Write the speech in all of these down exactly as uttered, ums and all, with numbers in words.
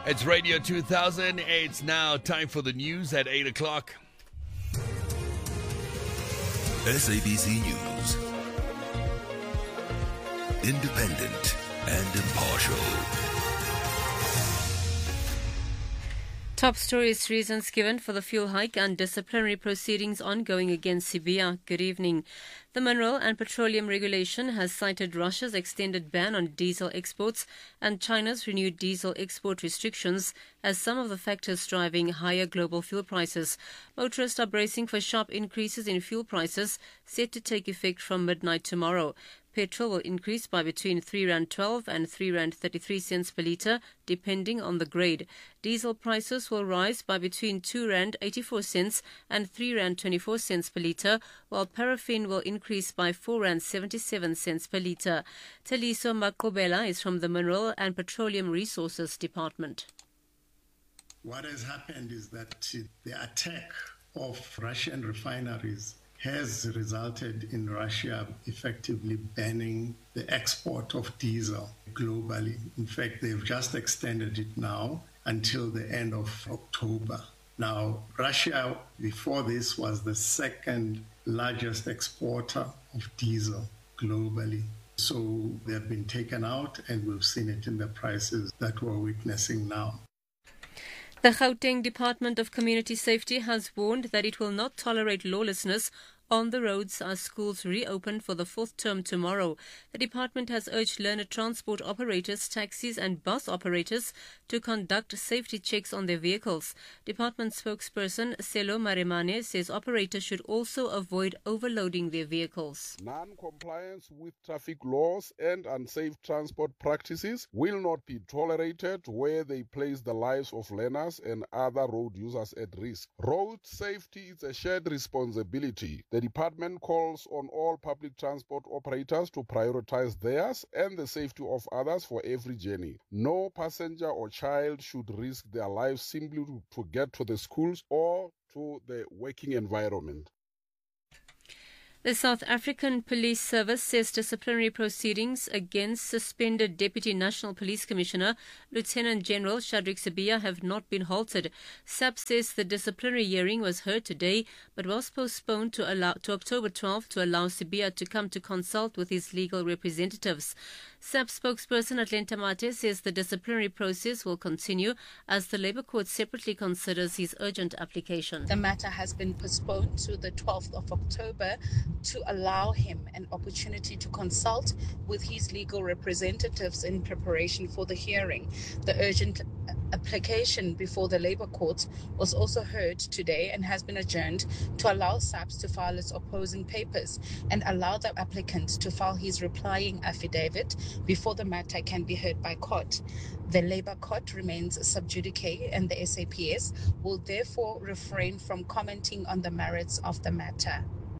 It's Radio two thousand. It's now time for the news at eight o'clock. S A B C News. Independent and impartial. Top stories, reasons given for the fuel hike and disciplinary proceedings ongoing against Sibiya. Good evening. The Mineral and Petroleum Regulation has cited Russia's extended ban on diesel exports and China's renewed diesel export restrictions as some of the factors driving higher global fuel prices. Motorists are bracing for sharp increases in fuel prices set to take effect from midnight tomorrow. Petrol will increase by between three rand twelve and three rand thirty-three cents per litre, depending on the grade. Diesel prices will rise by between two rand eighty-four cents and three rand twenty-four cents per litre, while paraffin will increase by four rand seventy-seven cents per litre. Taliso Makobela is from the Mineral and Petroleum Resources Department. What has happened is that the attack of Russian refineries has resulted in Russia effectively banning the export of diesel globally. In fact, they've just extended it now until the end of October. Now, Russia, before this, was the second largest exporter of diesel globally. So they've been taken out, and we've seen it in the prices that we're witnessing now. The Gauteng Department of Community Safety has warned that it will not tolerate lawlessness on the roads as schools reopen for the fourth term tomorrow. The department has urged learner transport operators, taxis and bus operators to conduct safety checks on their vehicles. Department spokesperson Selo Maremane says operators should also avoid overloading their vehicles. Non-compliance with traffic laws and unsafe transport practices will not be tolerated where they place the lives of learners and other road users at risk. Road safety is a shared responsibility. The department calls on all public transport operators to prioritize theirs and the safety of others for every journey. No passenger or child should risk their lives simply to, to get to the schools or to the working environment. The South African Police Service says disciplinary proceedings against suspended Deputy National Police Commissioner Lieutenant General Shadrack Sibiya have not been halted. S A P says the disciplinary hearing was heard today but was postponed to, allow, to October twelfth to allow Sibiya to come to consult with his legal representatives. S A P spokesperson Atlanta Mate says the disciplinary process will continue as the Labour Court separately considers his urgent application. The matter has been postponed to the twelfth of October to allow him an opportunity to consult with his legal representatives in preparation for the hearing. The urgent application before the Labour Court was also heard today and has been adjourned to allow S A P to file its opposing papers and allow the applicant to file his replying affidavit before the matter can be heard by court. The Labour Court remains sub judice and the S A P S will therefore refrain from commenting on the merits of the matter.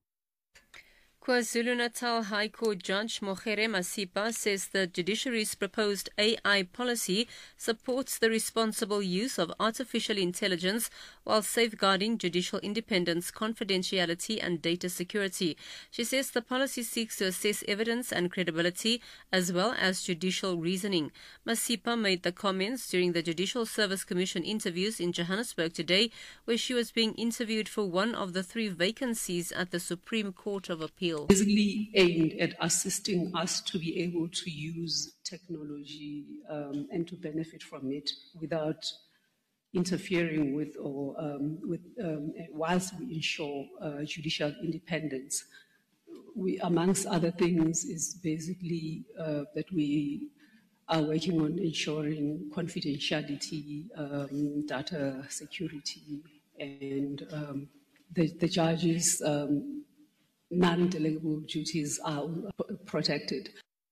KwaZulu-Natal High Court Judge Mogere Masipa says the judiciary's proposed A I policy supports the responsible use of artificial intelligence while safeguarding judicial independence, confidentiality and data security. She says the policy seeks to assess evidence and credibility as well as judicial reasoning. Masipa made the comments during the Judicial Service Commission interviews in Johannesburg today, where she was being interviewed for one of the three vacancies at the Supreme Court of Appeal. Basically aimed at assisting us to be able to use technology um, and to benefit from it without interfering with or um, with um, whilst we ensure uh, judicial independence. We, amongst other things, is basically uh, that we are working on ensuring confidentiality, um, data security, and um, the, the judges' um, non-delegable duties are protected.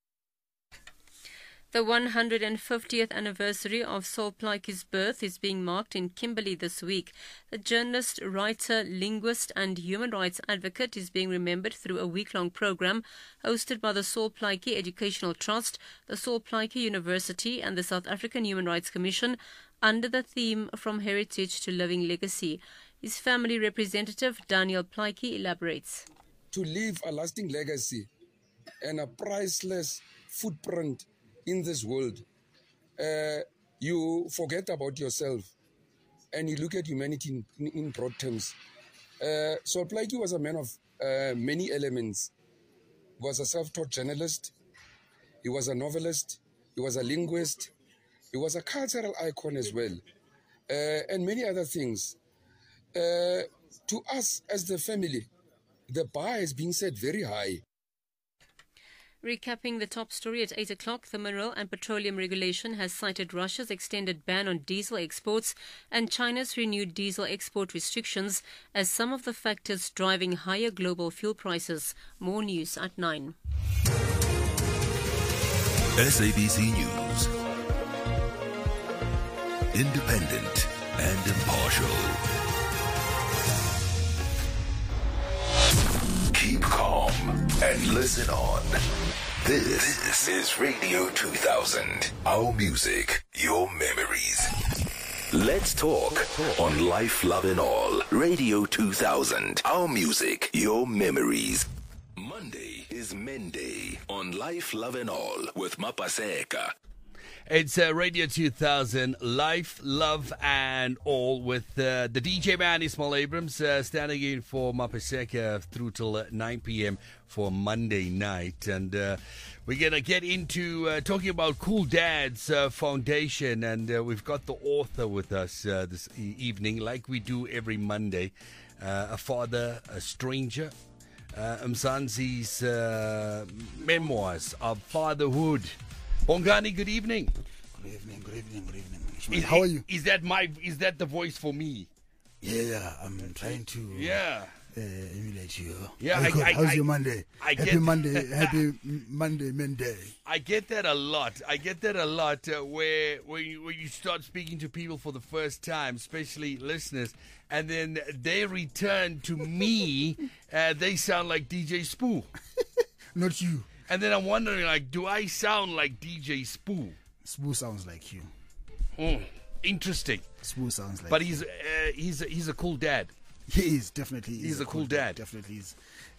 The one hundred fiftieth anniversary of Sol Plaatje's birth is being marked in Kimberley this week. The journalist, writer, linguist and human rights advocate is being remembered through a week-long program hosted by the Sol Plaatje Educational Trust, the Sol Plaatje University and the South African Human Rights Commission under the theme From Heritage to Living Legacy. His family representative, Daniel Plaatje, elaborates. To leave a lasting legacy and a priceless footprint in this world. Uh, you forget about yourself and you look at humanity in, in broad terms. Uh, Sol Plaatje was a man of uh, many elements. He was a self-taught journalist. He was a novelist. He was a linguist. He was a cultural icon as well, uh, and many other things. Uh, to us as the family, the bar is being set very high. Recapping the top story at eight o'clock, the Mineral and Petroleum Regulation has cited Russia's extended ban on diesel exports and China's renewed diesel export restrictions as some of the factors driving higher global fuel prices. More news at nine. S A B C News. Independent and impartial. Keep calm and listen on. This, this is Radio two thousand. Our music, your memories. Let's talk on Life, Love and All. Radio two thousand. Our music, your memories. Monday is Monday on Life, Love and All with Mapaseka. It's uh, Radio two thousand, Life, Love and All with uh, the D J man, Ismail Abrams, uh, standing in for Mapaseka through till uh, nine p.m. for Monday night. And uh, we're going to get into uh, talking about Cool Dads uh, Foundation. And uh, we've got the author with us uh, this e- evening, like we do every Monday. Uh, a father, a stranger. Uh, Mzansi's uh, memoirs of fatherhood. Bongani, good evening. Good evening, good evening, good evening. Is, How are you? Is that my? Is that the voice for me? Yeah, yeah. I'm trying to Yeah. uh, emulate you. Yeah, How I- good? I- How's I- your Monday? I happy get- Monday, happy M- Monday, Monday. I get that a lot. I get that a lot uh, where when you, when you start speaking to people for the first time, especially listeners, and then they return to me, uh, they sound like D J Spoo. Not you. And then I'm wondering, like, do I sound like D J Spoo? Spoo sounds like you. Mm, interesting. Spoo sounds like But you. he's uh, he's a, he's a cool dad. He is, definitely. He's a cool dad. Definitely is.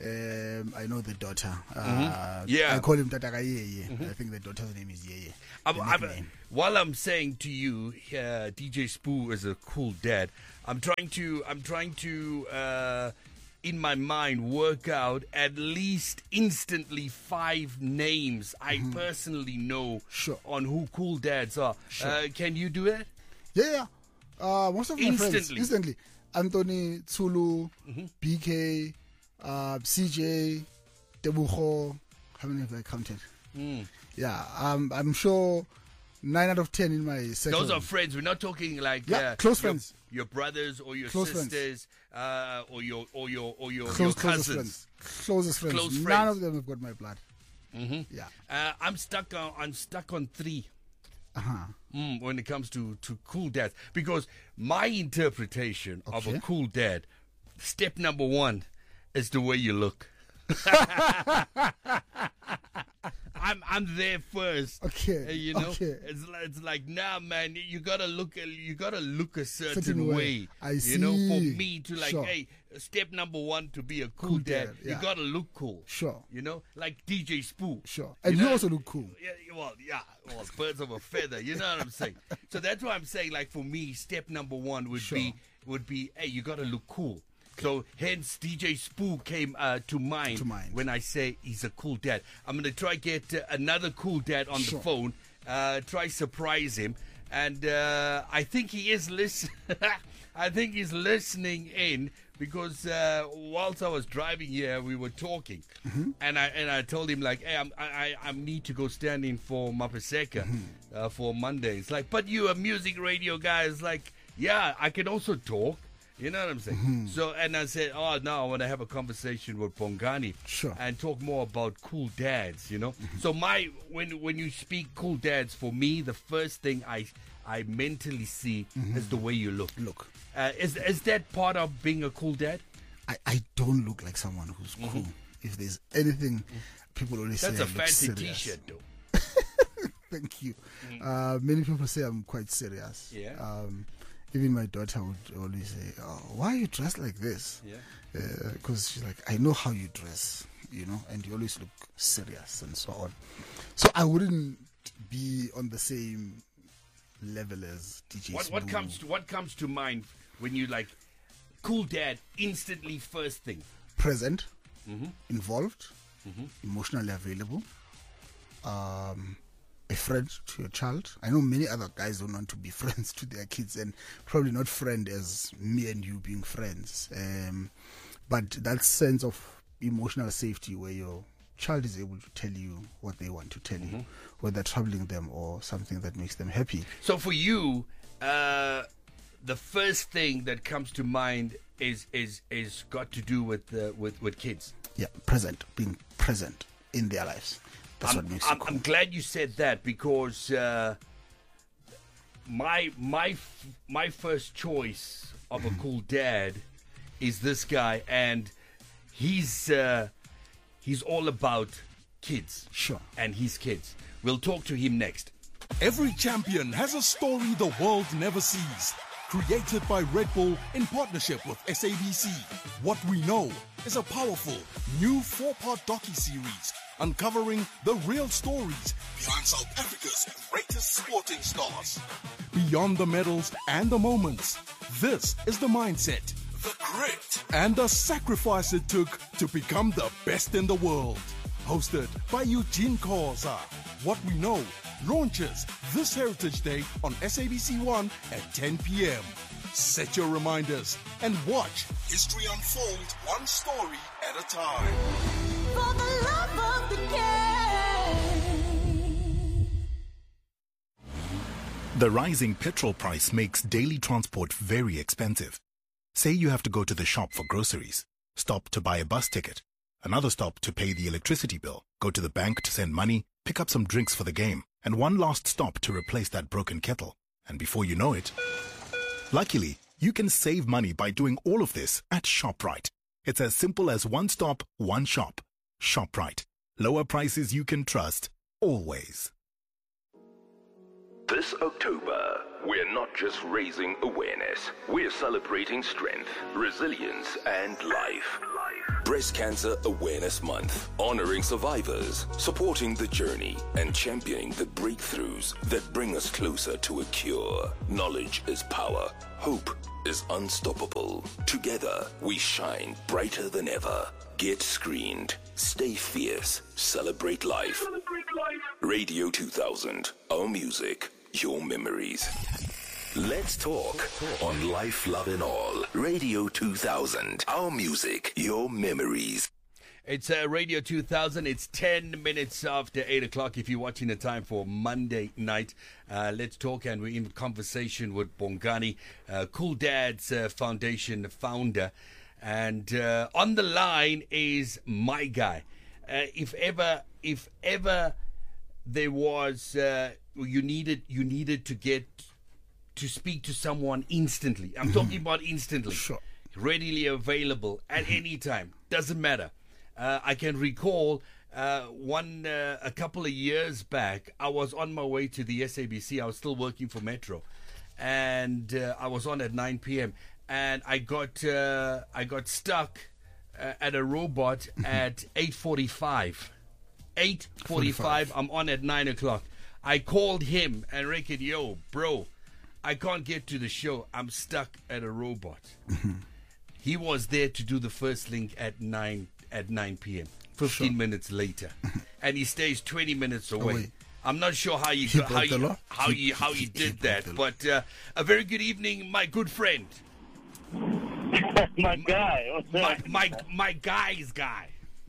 Um, I know the daughter. Uh, Mhm. Yeah. I call him Tataka Yeye. I think the daughter's name is Yeye. I'm, The I'm, nickname. while I'm saying to you, uh, D J Spoo is a cool dad. I'm trying to, I'm trying to, uh, in my mind, work out at least instantly five names I personally know Sure. on who cool dads are. Sure. Uh, can you do it? Yeah, yeah. Uh, most of my friends. Instantly. Instantly. Anthony, Tsulu, B K, uh, C J, Tebucho. How many have I counted? Mm. Yeah, um, I'm sure nine out of ten in my section. Those are friends. We're not talking like Yeah, uh, close your, friends. your brothers or your Close friends. sisters, uh, or your or your or your, Close, your closest cousins. friends. Closest friends. Close None friends. of them have got my blood. Mm-hmm. Yeah. Uh, I'm stuck on. I'm stuck on three. Uh-huh. Mm, when it comes to, to cool dads, because my interpretation of a Okay. cool dad, step number one is the way you look. I'm I'm there first. Okay, Uh, you know, okay. it's like, it's like nah, man. You gotta look. a- You gotta look a certain, Certain way. way. I You know, for see. me to like, Sure. hey, step number one to be a cool, Cool dad, dad, you yeah. gotta look cool. Sure. You know, like D J Spoo. Sure. And you, know? also look cool. Yeah, well, yeah, well, birds of a feather. You know what I'm saying? So that's why I'm saying, like, for me, step number one would Sure. be would be, hey, you got to look cool. So hence D J Spoo came uh, to mind, To mind. when I say he's a cool dad. I'm gonna try get uh, another cool dad on Sure. the phone. Uh, try surprise him, and uh, I think he is listen. I think he's listening in. Because uh, whilst I was driving here, we were talking, Mm-hmm. and I and I told him like, "Hey, I'm, I I I need to go stand in for Mapaseka Mm-hmm. uh, for Monday." It's like, "But you a music radio guy?" It's like, "Yeah, I can also talk." You know what I'm saying? Mm-hmm. So, and I said, "Oh, now I want to have a conversation with Bongani Sure. and talk more about cool dads." You know. So my when when you speak cool dads, for me, the first thing I I mentally see is the way you look. Look. Uh, is is that part of being a cool dad? I, I don't look like someone who's cool. If there's anything, people always That's say a I look fancy serious. T-shirt, though. Thank you. Uh, many people say I'm quite serious. Yeah. Um, even my daughter would always say, oh, why are you dressed like this? Yeah. Because she's like, I know how you dress, you know, and you always look serious and so on. So I wouldn't be on the same level as D J What, what Sbu. comes to what comes to mind when you like Cool Dad instantly first thing? Present, Mm-hmm. involved, emotionally available, um, a friend to your child. I know many other guys don't want to be friends to their kids, and probably not friend as me and you being friends. Um, but that sense of emotional safety where your child is able to tell you what they want to tell you, whether troubling them or something that makes them happy. So for you, uh, the first thing that comes to mind is is is got to do with uh, with with kids. Yeah, present, being present in their lives. That's I'm, what makes I'm, it cool. I'm glad you said that because uh, my my f- my first choice of a cool dad is this guy, and he's uh, he's all about kids. Sure. And his kids. We'll talk to him next. Every champion has a story the world never sees. Created by Red Bull in partnership with S A B C. What We Know is a powerful new four-part docu-series uncovering the real stories behind South Africa's greatest sporting stars. Beyond the medals and the moments, this is the mindset, the grit, and the sacrifice it took to become the best in the world. Hosted by Eugene Koza. What We Know launches this Heritage Day on S A B C one at ten p.m. Set your reminders and watch history unfold one story at a time. For the love of the game. The rising petrol price makes daily transport very expensive. Say you have to go to the shop for groceries, stop to buy a bus ticket, another stop to pay the electricity bill, go to the bank to send money, pick up some drinks for the game, and one last stop to replace that broken kettle. And before you know it, luckily, you can save money by doing all of this at ShopRite. It's as simple as one stop, one shop. ShopRite. Lower prices you can trust, always. This October, we're not just raising awareness, we're celebrating strength, resilience, and life. Breast Cancer Awareness Month, honoring survivors, supporting the journey, and championing the breakthroughs that bring us closer to a cure. Knowledge is power. Hope is unstoppable. Together, we shine brighter than ever. Get screened. Stay fierce. Celebrate life. Radio two thousand. Our music, your memories. Let's talk on Life, Love and All. Radio two thousand. Our music, your memories. It's uh, Radio two thousand. It's ten minutes after eight o'clock if you're watching the time for Monday night. Uh, let's talk, and we're in conversation with Bongani, uh, Cool Dads uh, Foundation founder. And uh, on the line is my guy. Uh, if ever, if ever there was, uh, you needed, you needed to get to speak to someone instantly. I'm talking about instantly. Sure. Readily available at any time. Doesn't matter. Uh, I can recall uh, one uh, a couple of years back, I was on my way to the S A B C. I was still working for Metro. And uh, I was on at nine p.m. And I got uh, I got stuck uh, at a robot at eight forty-five. eight forty-five, I'm on at nine o'clock. I called him and reckon, yo, bro, I can't get to the show. I'm stuck at a robot. He was there to do the first link at nine at nine p.m. Fifteen Sure. minutes later, and he stays twenty minutes away. Away. I'm not sure how you He got, how broke the you law. how He- you how he- you he did broke that. the law. But uh, a very good evening, my good friend, My guy, what's my up? my my guy's guy,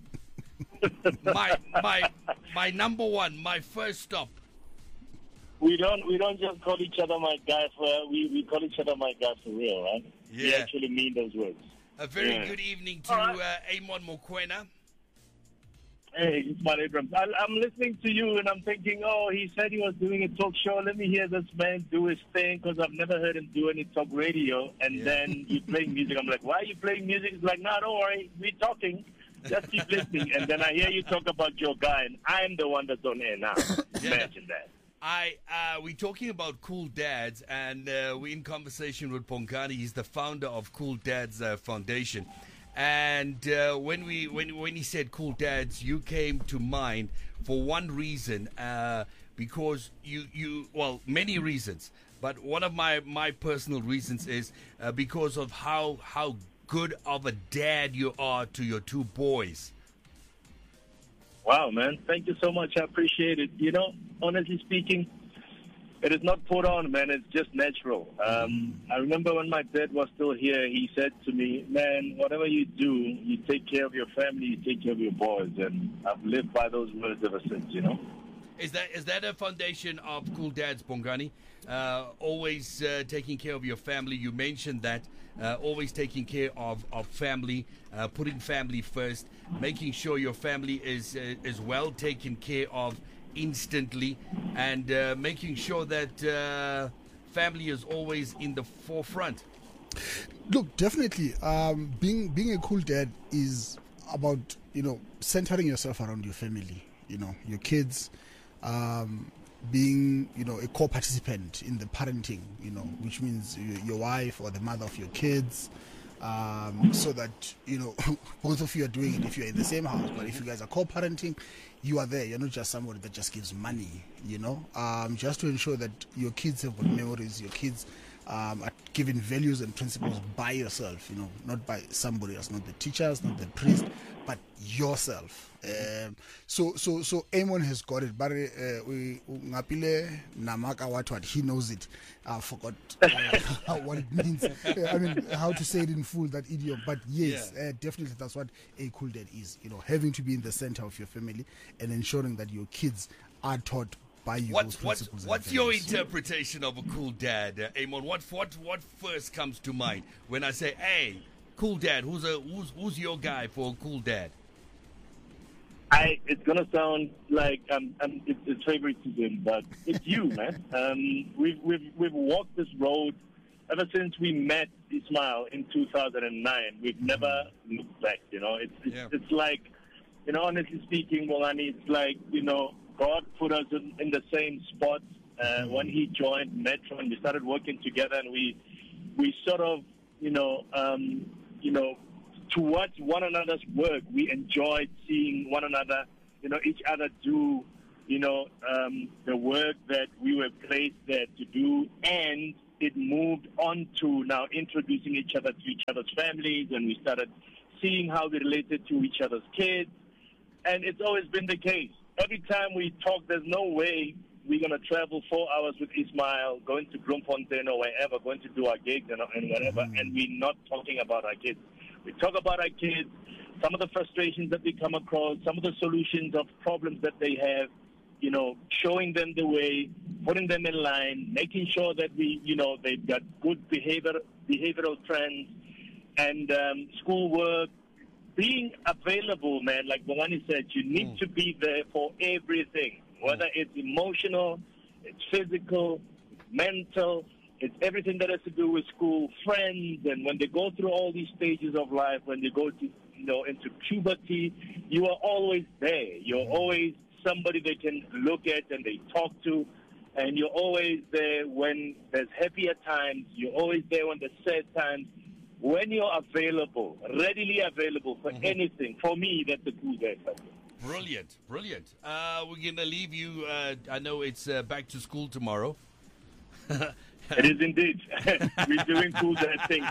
my my my number one, my first stop. We don't we don't just call each other my guy for we, we call each other my guy for real, right? We Yeah. actually mean those words. A very Yeah. good evening to All right. uh, Amon Mokwena. Hey, Ismail Abrams. I, I'm listening to you and I'm thinking, oh, he said he was doing a talk show. Let me hear this man do his thing because I've never heard him do any talk radio. And Yeah. then you playing music. I'm like, why are you playing music? It's like, no, don't worry. We're talking. Just keep listening. And then I hear you talk about your guy, and I'm the one that's on air now. Yeah. Imagine that. I uh, we're talking about Cool Dads, and uh, we're in conversation with Bongani. He's the founder of Cool Dads uh, Foundation. And uh, when we when when he said Cool Dads, you came to mind for one reason. Uh, because you, you well, many reasons. But one of my, my personal reasons is uh, because of how how good of a dad you are to your two boys. Wow, man. Thank you so much. I appreciate it. You know, honestly speaking, it is not put on, man. It's just natural. Um, I remember when my dad was still here, he said to me, man, whatever you do, you take care of your family, you take care of your boys. And I've lived by those words ever since, you know. Is that is that a foundation of Cool Dads, Bongani? Uh, always uh, taking care of your family. You mentioned that. Uh, always taking care of, of family, uh, putting family first, making sure your family is uh, is well taken care of instantly, and uh, making sure that uh, family is always in the forefront. Look, definitely, um, being being a cool dad is about, you know, centering yourself around your family, you know, your kids, um, being, you know, a co-participant in the parenting, you know, which means your wife or the mother of your kids, um, so that, you know, both of you are doing it if you're in the same house. But if you guys are co-parenting, you are there. You're not just somebody that just gives money, you know, um, just to ensure that your kids have got memories, your kids um, are given values and principles by yourself, you know, not by somebody else, not the teachers, not the priest, but yourself. Um, so, so, so Amon has got it. But uh, we ngapile namaka what what he knows it. I forgot uh, what it means. I mean, how to say it in full, that idiom. But yes, yeah. uh, definitely that's what a cool dad is. You know, having to be in the center of your family and ensuring that your kids are taught by you. What's what's what's your interpretation of a cool dad, uh, Amon? What what what first comes to mind when I say, "Hey, cool dad"? Who's a who's who's your guy for a cool dad? I, it's gonna sound like um, um, it's, it's favoritism, but it's you, man. Um, we've we've we've walked this road ever since we met Ismail in two thousand nine. We've never looked back. You know, it's it's, yeah. it's like, you know, honestly speaking, Molani, it's like, you know, God put us in, in the same spot uh, when He joined Metro, and we started working together, and we we sort of, you know, um, you know. towards one another's work. We enjoyed seeing one another, you know, each other do, you know, um, the work that we were placed there to do, and it moved on to now introducing each other to each other's families, and we started seeing how we related to each other's kids, and it's always been the case. Every time we talk, there's no way we're going to travel four hours with Ismail, going to Bloemfontein or wherever, going to do our gigs and, and whatever, mm-hmm. and we're not talking about our kids. We talk about our kids, some of the frustrations that we come across, some of the solutions of problems that they have, you know, showing them the way, putting them in line, making sure that we, you know, they've got good behavior, behavioral trends, and um, schoolwork. Being available, man, like Bongani said, you need mm. to be there for everything, whether it's emotional, it's physical, mental. It's everything that has to do with school, friends, and when they go through all these stages of life, when they go to, you know, into puberty, you are always there. You're always somebody they can look at and they talk to, and you're always there when there's happier times. You're always there when there's sad times. When you're available, readily available for mm-hmm. anything, for me, that's a cool dad. Brilliant, brilliant. Uh, we're going to leave you. Uh, I know it's uh, back to school tomorrow. It is indeed. We're doing cool dad things.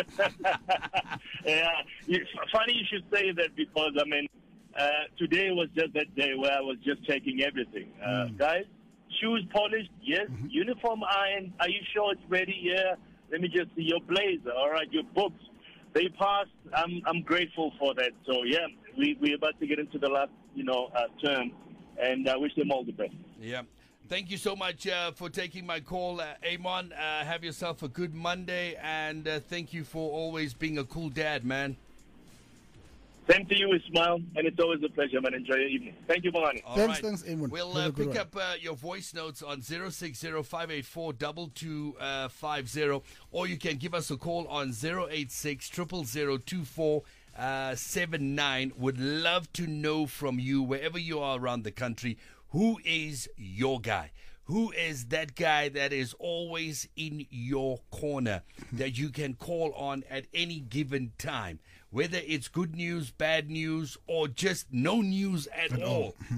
Yeah, it's funny you should say that, because, I mean, uh, today was just that day where I was just checking everything. Uh, mm. Guys, shoes polished? Yes. Mm-hmm. Uniform ironed? Are you sure it's ready? Yeah. Let me just see your blazer. All right, your books. They passed. I'm I'm grateful for that. So, yeah, we, we're about to get into the last, you know, uh, term, and I wish them all the best. Yeah. Thank you so much uh, for taking my call, uh, Amon. Uh, have yourself a good Monday, and uh, thank you for always being a cool dad, man. Same to you, Ismail, and it's always a pleasure, man. Enjoy your evening. Thank you, Bongani. Thanks, right. thanks, Amon. We'll uh, pick up uh, your voice notes on zero six zero, five eight four, two two five zero, or you can give us a call on zero eight six, zero zero zero, two four seven nine. Would love to know from you, wherever you are around the country, who is your guy? Who is that guy that is always in your corner that you can call on at any given time? Whether it's good news, bad news, or just no news at, at all. all.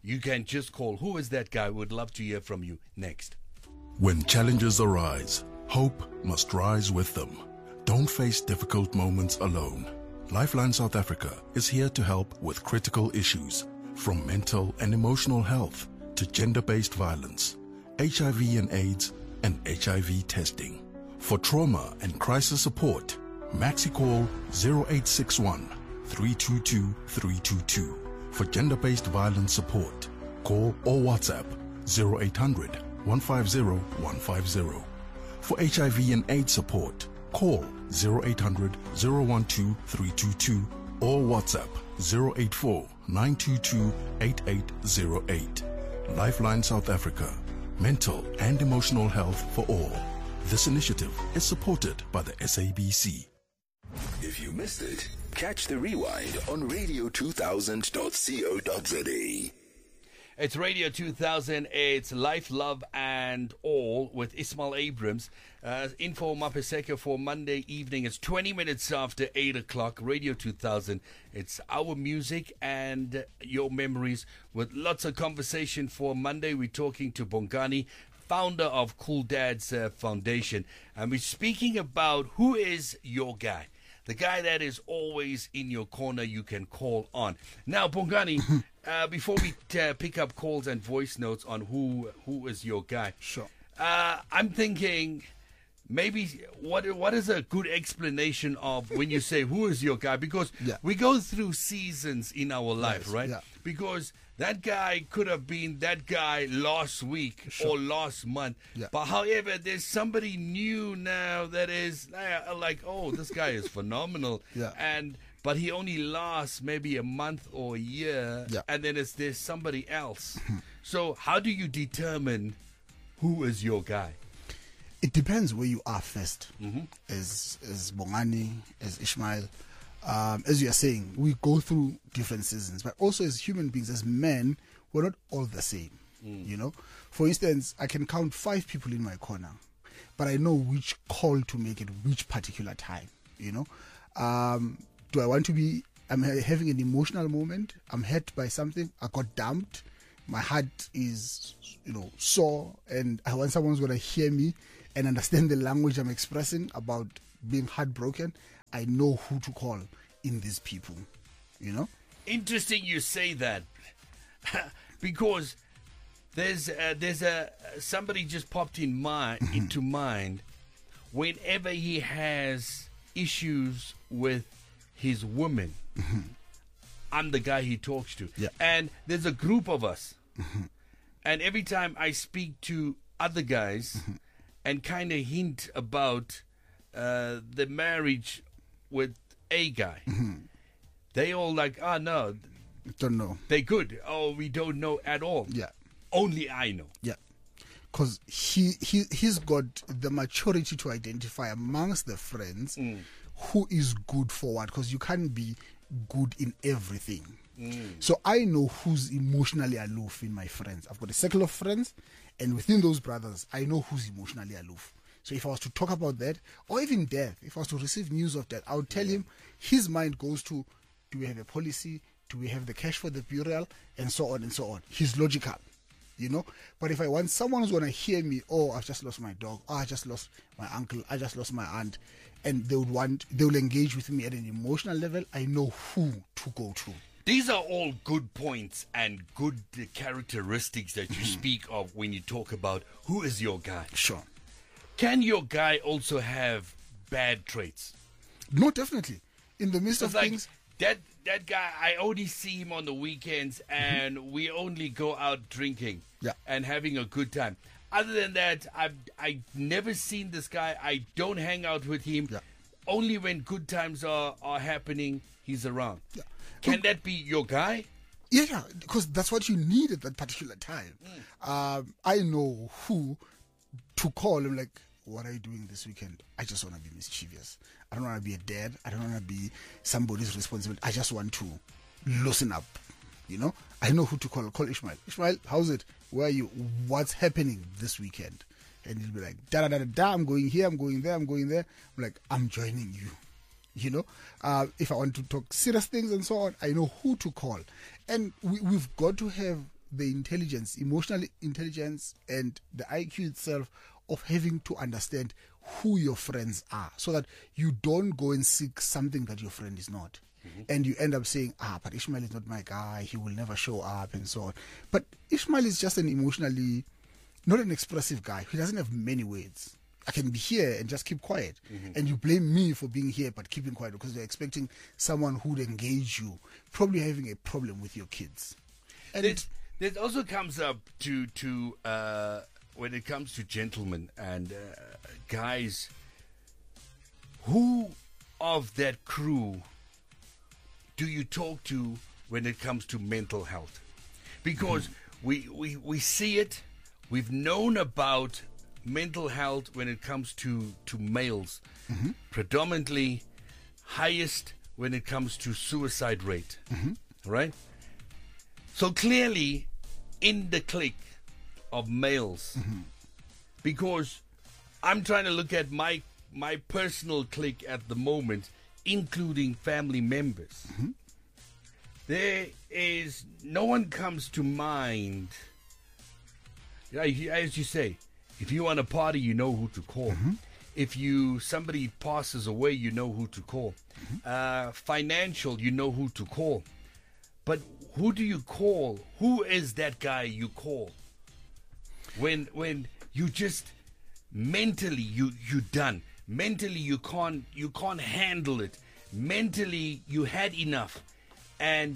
you can just call. Who is that guy? Would love to hear from you next. When challenges arise, hope must rise with them. Don't face difficult moments alone. Lifeline South Africa is here to help with critical issues, from mental and emotional health to gender-based violence, H I V and AIDS, and H I V testing. For trauma and crisis support, Maxi call zero eight six one, three two two, three two two. For gender-based violence support, call or WhatsApp zero eight hundred, one five zero, one five zero. For H I V and AIDS support, call zero eight hundred, zero one two, three two two or WhatsApp zero eight four, nine two two, eight eight zero eight. Lifeline South Africa, mental and emotional health for all. This initiative is supported by the S A B C. If you missed it, catch the rewind on radio two thousand dot co dot za. It's Radio two thousand. It's Life, Love and All with Ismail Abrams. Uh, info Mapeseka for Monday evening. It's twenty minutes after eight o'clock. Radio two thousand. It's our music and your memories with lots of conversation for Monday. We're talking to Bongani, founder of Cool Dads uh, Foundation. And we're speaking about who is your guy. The guy that is always in your corner you can call on. Now, Bongani, uh, before we t- uh, pick up calls and voice notes on who who is your guy, sure. Uh, I'm thinking maybe what what is a good explanation of when you say who is your guy? Because yeah. we go through seasons in our life, yes, right? Yeah. Because that guy could have been that guy last week sure. or last month. Yeah. But however, there's somebody new now that is uh, like, oh, this guy is phenomenal. Yeah. And but he only lasts maybe a month or a year. Yeah. And then it's, there's somebody else. So how do you determine who is your guy? It depends where you are first. Mm-hmm. As as Bongani, as Ishmael. Um, as you are saying, we go through different seasons, but also as human beings, as men, we're not all the same. Mm. You know, for instance, I can count five people in my corner, but I know which call to make at which particular time. You know, um, do I want to be? I'm having an emotional moment. I'm hurt by something. I got dumped. My heart is, you know, sore, and I want someone's gonna hear me and understand the language I'm expressing about being heartbroken. I know who to call in these people, you know? Interesting you say that because there's uh, there's a somebody just popped in mind mm-hmm. into mind whenever he has issues with his woman. Mm-hmm. I'm the guy he talks to. Yeah. And there's a group of us. Mm-hmm. And every time I speak to other guys mm-hmm. and kind of hint about uh, the marriage with a guy, mm-hmm. they all like, oh, no. Don't know. They good. Oh, we don't know at all. Yeah. Only I know. Yeah. Because he, he, he's got the maturity to identify amongst the friends mm. who is good for what. Because you can't be good in everything. Mm. So I know who's emotionally aloof in my friends. I've got a circle of friends, and within those brothers, I know who's emotionally aloof. So if I was to talk about that, or even death, if I was to receive news of that, I would tell yeah. him his mind goes to, do we have a policy? Do we have the cash for the burial? And so on and so on. He's logical, you know? But if I want someone who's going to hear me, oh, I've just lost my dog. Oh, I just lost my uncle. I just lost my aunt. And they would want, they will engage with me at an emotional level. I know who to go to. These are all good points and good characteristics that you speak of when you talk about who is your guy. Sure. Can your guy also have bad traits? No, definitely. In the midst of like things, that that guy, I only see him on the weekends, and mm-hmm. we only go out drinking yeah. and having a good time. Other than that, I've I've never seen this guy. I don't hang out with him. Yeah. Only when good times are, are happening, he's around. Yeah. Can Look, that be your guy? Yeah, because that's what you need at that particular time. Mm. Um, I know who to call. I'm like, what are you doing this weekend? I just want to be mischievous. I don't want to be a dad. I don't want to be somebody's responsibility. I just want to loosen up. You know, I know who to call. Call Ishmael. Ishmael, how's it? Where are you? What's happening this weekend? And he'll be like, da da da da da. I'm going here. I'm going there. I'm going there. I'm like, I'm joining you. You know, uh, if I want to talk serious things and so on, I know who to call. And we, we've got to have the intelligence, emotional intelligence, and the I Q itself of having to understand who your friends are, so that you don't go and seek something that your friend is not. Mm-hmm. And you end up saying, ah, but Ishmael is not my guy, he will never show up, and so on. But Ishmael is just an emotionally, not an expressive guy. He doesn't have many words. I can be here and just keep quiet. Mm-hmm. And you blame me for being here but keeping quiet because you're expecting someone who would engage you, probably having a problem with your kids. And That, that also comes up to, to uh, when it comes to gentlemen and uh, guys, who of that crew do you talk to when it comes to mental health? Because mm-hmm. we, we, we see it, we've known about mental health when it comes to, to males, mm-hmm. predominantly highest when it comes to suicide rate, mm-hmm. right? So clearly in the clique of males, mm-hmm. because I'm trying to look at my my personal clique at the moment, including family members. Mm-hmm. There is no one comes to mind. Yeah, as you say, if you want a party, you know who to call. Mm-hmm. If you somebody passes away, you know who to call. Mm-hmm. Uh, financial, you know who to call. But who do you call? Who is that guy you call when when you just mentally you you done? Mentally you can't you can't handle it. Mentally you had enough. And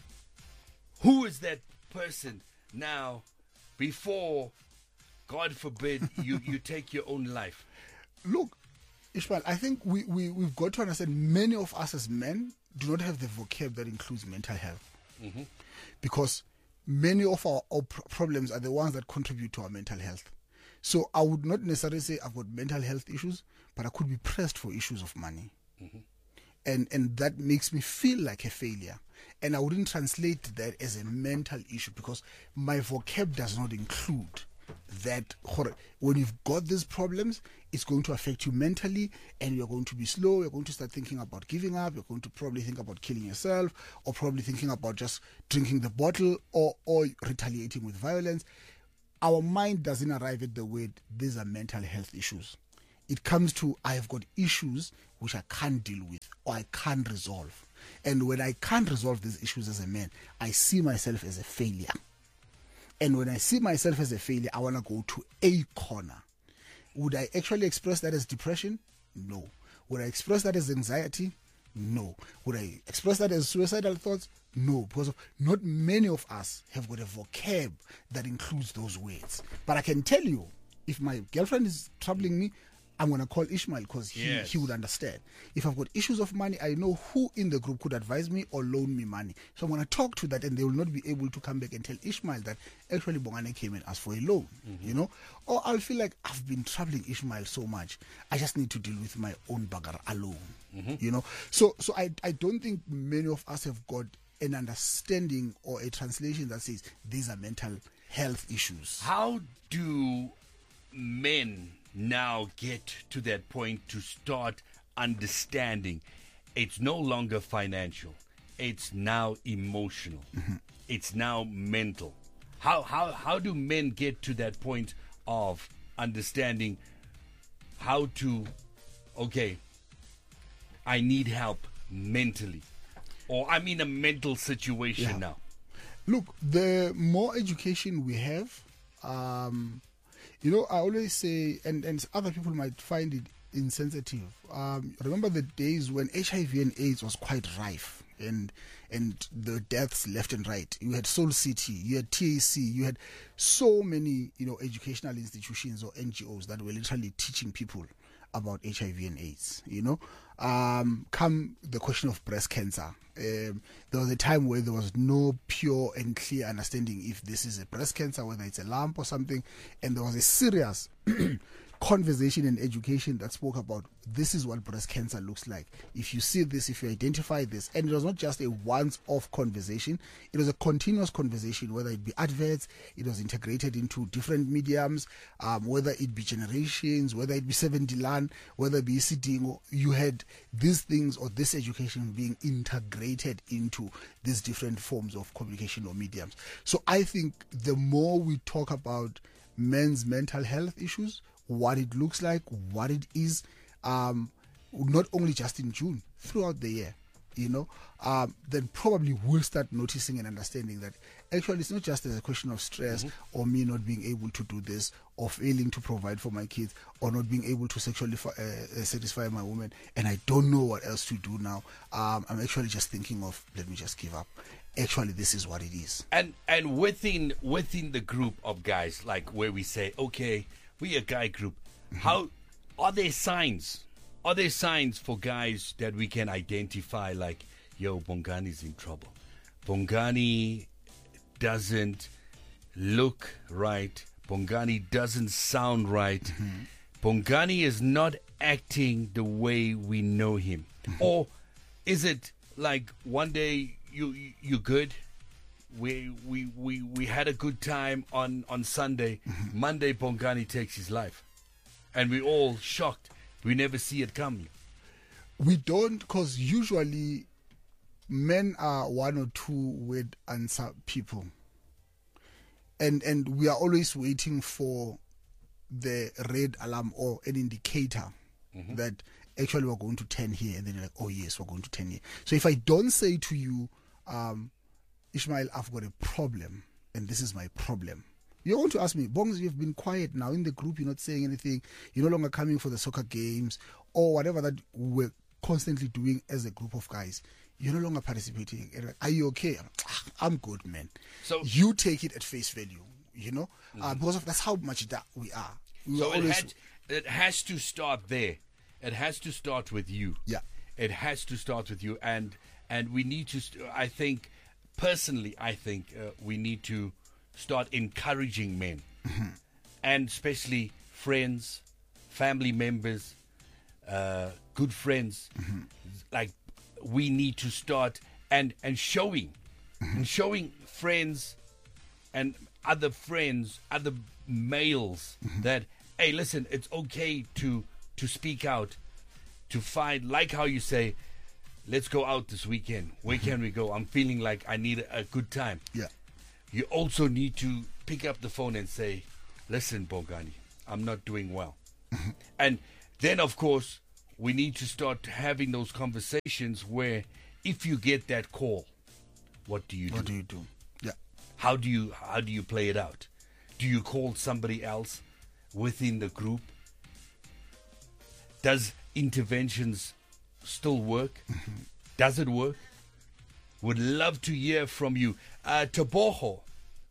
who is that person now before, God forbid, you, you take your own life? Look, Ishmael, I think we, we, we've got to understand many of us as men do not have the vocab that includes mental health. Mm-hmm. Because many of our, our problems are the ones that contribute to our mental health. So I would not necessarily say I've got mental health issues, but I could be pressed for issues of money. Mm-hmm. And and that makes me feel like a failure. And I wouldn't translate that as a mental issue because my vocab does not include that. When you've got these problems, it's going to affect you mentally and you're going to be slow. You're going to start thinking about giving up. You're going to probably think about killing yourself or probably thinking about just drinking the bottle or, or retaliating with violence. Our mind doesn't arrive at the word, these are mental health issues. It comes to, I have got issues which I can't deal with or I can't resolve. And when I can't resolve these issues as a man, I see myself as a failure. And when I see myself as a failure, I want to go to a corner. Would I actually express that as depression? No. Would I express that as anxiety? No. Would I express that as suicidal thoughts? No. Because of, not many of us have got a vocab that includes those words. But I can tell you, if my girlfriend is troubling me, I'm going to call Ishmael because he, yes. he would understand. If I've got issues of money, I know who in the group could advise me or loan me money. So I'm going to talk to that and they will not be able to come back and tell Ishmael that actually Bongane came and asked for a loan, mm-hmm. you know. Or I'll feel like I've been troubling Ishmael so much, I just need to deal with my own bagger alone, mm-hmm. you know. So so I, I don't think many of us have got an understanding or a translation that says these are mental health issues. How do men now get to that point to start understanding it's no longer financial, it's now emotional, mm-hmm. it's now mental? How how how do men get to that point of understanding how to, okay, I need help mentally, or I'm in a mental situation yeah. now? Look, the more education we have, um you know, I always say, and, and other people might find it insensitive. Um, remember the days when H I V and AIDS was quite rife and and the deaths left and right. You had Soul City, you had T A C, you had so many, you know, educational institutions or N G Os that were literally teaching people about H I V and AIDS, you know. Um, come the question of breast cancer. Um, there was a time where there was no pure and clear understanding if this is a breast cancer, whether it's a lump or something, and there was a serious conversation and education that spoke about this is what breast cancer looks like. If you see this, if you identify this, and it was not just a once-off conversation, it was a continuous conversation, whether it be adverts, it was integrated into different mediums, um, whether it be generations, whether it be seven Dilan, whether it be sitting, you had these things or this education being integrated into these different forms of communication or mediums. So I think the more we talk about men's mental health issues, what it looks like, what it is, um, not only just in June, throughout the year, you know, um, then probably we'll start noticing and understanding that actually it's not just a question of stress mm-hmm. or me not being able to do this or failing to provide for my kids or not being able to sexually uh, satisfy my woman and I don't know what else to do now. Um, I'm actually just thinking of, let me just give up. Actually, this is what it is. And and within within the group of guys, like where we say, okay, we're a guy group, mm-hmm. how are there signs? Are there signs for guys that we can identify like, yo, Bongani's in trouble. Bongani doesn't look right. Bongani doesn't sound right. Mm-hmm. Bongani is not acting the way we know him. Mm-hmm. Or is it like one day you you good? We we we we had a good time on on Sunday. Mm-hmm. Monday Bongani takes his life. And we all shocked. We never see it coming. We don't, because usually men are one or two word answer people. And and we are always waiting for the red alarm or an indicator mm-hmm. that actually we're going to turn here. And then you're like, oh yes, we're going to turn here. So if I don't say to you, um, Ishmael, I've got a problem and this is my problem, you're going to ask me, Bongs, you've been quiet now in the group, you're not saying anything, you're no longer coming for the soccer games or whatever that we're constantly doing as a group of guys. You're no longer participating. Like, are you okay? I'm, ah, I'm good, man. So you take it at face value, you know, mm-hmm. uh, because of that's how much that we are. We so are it, always... had, it has to start there. It has to start with you. Yeah. It has to start with you, and and we need to. St- I think personally, I think uh, we need to start encouraging men, mm-hmm. and especially friends, family members, uh, good friends. Mm-hmm. Like we need to start and and showing, mm-hmm. and showing friends and other friends, other males mm-hmm. that hey, listen, it's okay to to speak out, to find, like how you say, let's go out this weekend. Where mm-hmm. can we go? I'm feeling like I need a, a good time. Yeah. You also need to pick up the phone and say, listen, Bongani, I'm not doing well. Mm-hmm. And then, of course, we need to start having those conversations where if you get that call, what do you do? What do you do? Yeah. How do you how do you play it out? Do you call somebody else within the group? Does interventions still work? Mm-hmm. Does it work? Would love to hear from you. Uh, Taboho.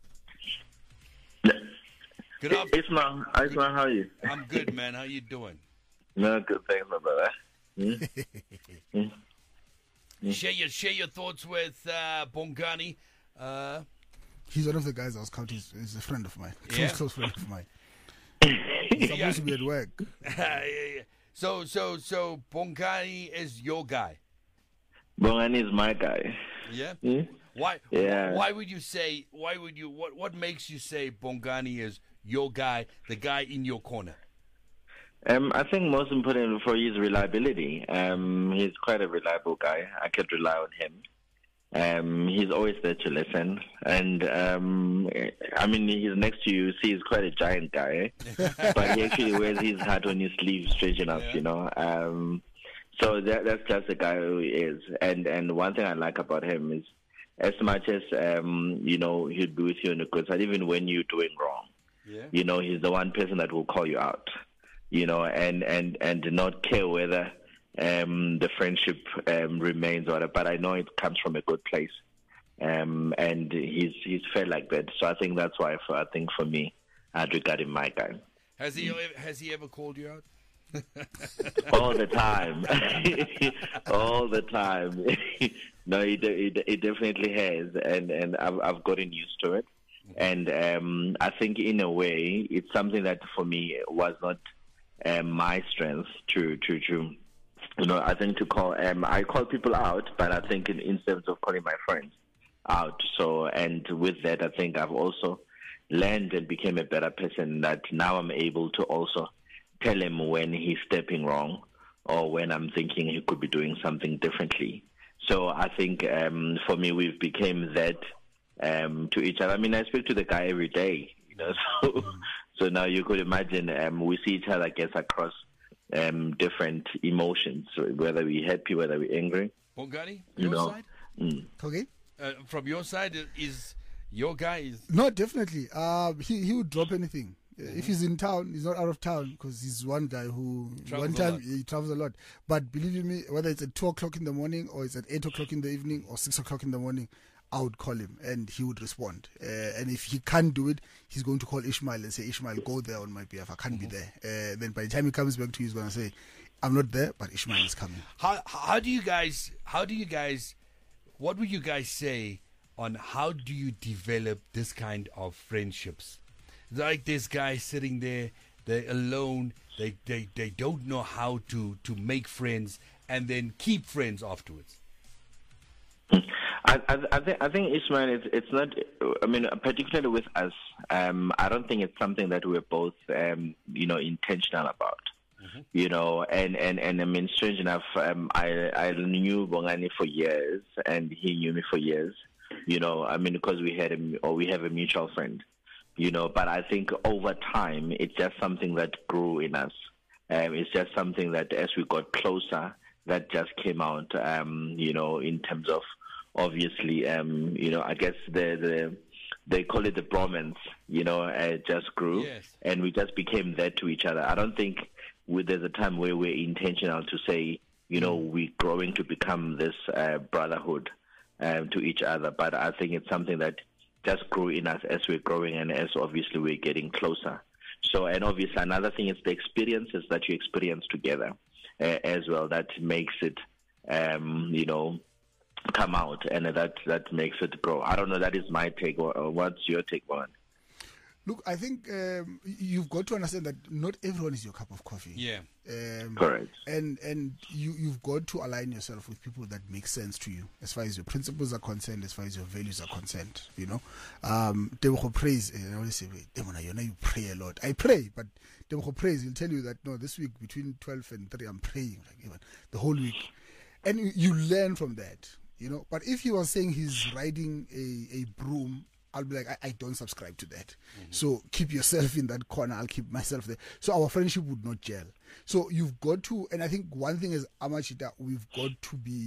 Good afternoon. Ismail, Ismail, how are you? I'm good, man. How you doing? No, good, thanks, my brother. Hmm? hmm? Hmm? Share your share your thoughts with uh, Bongani. Uh, He's one of the guys I was counting. He's a friend of mine. Yeah? Close, close friend of mine. He's supposed Yeah. to be at work. yeah, yeah. So, so, so Bongani is your guy. Bongani is my guy. Yeah. Hmm? Why? Yeah. Why would you say? Why would you? What? What makes you say Bongani is your guy, the guy in your corner? Um, I think most important for you is reliability. Um, he's quite a reliable guy. I could rely on him. Um, he's always there to listen. And, um, I mean, he's next to you. See, he's quite a giant guy. But he actually wears his heart on his sleeve straight enough, yeah. you know. Um, so that, that's just the guy who he is. And, and one thing I like about him is as much as, um, you know, he'll be with you in the good side, even when you're doing wrong. Yeah. You know, he's the one person that will call you out. You know, and, and, and not care whether um, the friendship um, remains or whatever. But I know it comes from a good place, um, and he's he's fair like that. So I think that's why for, I think for me, I'd regard him my guy. Has he has he ever called you out? All the time, all the time. No, he, he he definitely has, and and I've I've gotten used to it. And um, I think in a way, it's something that for me was not um, my strength to, to, to, you know, I think to call, um, I call people out, but I think in, instead of calling my friends out. So, and with that, I think I've also learned and became a better person, that now I'm able to also tell him when he's stepping wrong or when I'm thinking he could be doing something differently. So I think um, for me, we've become that um, to each other. I mean, I speak to the guy every day, you know, so, so now you could imagine um, we see each other, I guess, across um, different emotions, so whether we're happy, whether we're angry. Bongani, you your know. side? Mm. Okay. Uh, from your side, is your guy is No, definitely. Uh, he he would drop anything. Uh, Mm-hmm. If he's in town, he's not out of town, because he's one guy who Travels one a time lot. he travels a lot. But believe you me, whether it's at two o'clock in the morning or it's at eight o'clock in the evening or six o'clock in the morning, I would call him and he would respond. Uh, and if he can't do it, he's going to call Ishmael and say, Ishmael, go there on my behalf. I can't Mm-hmm. be there. Uh, then by the time he comes back to you, he's going to say, I'm not there, but Ishmael is coming. How how do you guys how do you guys what would you guys say on how do you develop this kind of friendships? Like this guy sitting there, they're alone, they, they, they don't know how to, to make friends and then keep friends afterwards. I, I, I think I think Ismail, it's it's not. I mean, particularly with us, um, I don't think it's something that we're both, um, you know, intentional about. Mm-hmm. You know, and, and, and I mean, strange enough, um, I I knew Bongani for years, and he knew me for years. You know, I mean, because we had a or we have a mutual friend. You know, but I think over time, it's just something that grew in us. Um, it's just something that as we got closer, that just came out. Um, you know, in terms of obviously, um, you know, I guess the the they call it the bromance. You know, uh, just grew, Yes. and we just became that to each other. I don't think we, there's a time where we're intentional to say, you know, we're growing to become this uh, brotherhood um, to each other. But I think it's something that just grew in us as we're growing and as obviously we're getting closer. So, and obviously another thing is the experiences that you experience together uh, as well, that makes it, um, you know, come out, and that, that makes it grow. I don't know, that is my take. Or, or what's your take on? Look, I think um, you've got to understand that not everyone is your cup of coffee. Yeah. Um, Correct. And and you, you've got to align yourself with people that make sense to you, as far as your principles are concerned, as far as your values are concerned. You know, um, Tebogo praise. And I always say, wait, Demona, you know, you pray a lot. I pray, but Tebogo praise. He'll tell you that no, this week between twelve and three, I'm praying like even the whole week, and you, you learn from that. You know, but if he was saying he's riding a, a broom, I'll be like, I, I don't subscribe to that. Mm-hmm. So keep yourself in that corner. I'll keep myself there. So our friendship would not gel. So you've got to, and I think one thing is, Amachita, we've got to be